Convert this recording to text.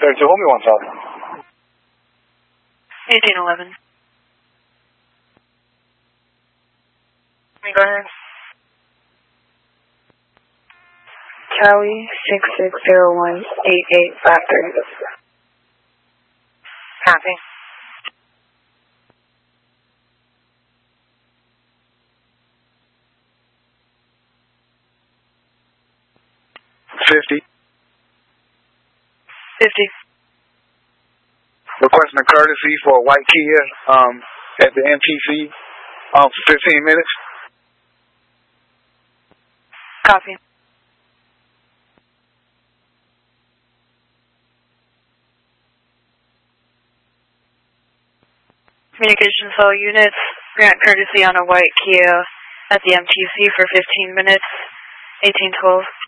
32, hold me one second. 1811. Go ahead. Cali 66018853. Copy. $50. 50. Requesting a courtesy for a white Kia at the MTC for 15 minutes. Copy. Communications all units, grant courtesy on a white Kia at the MTC for 15 minutes, 1812.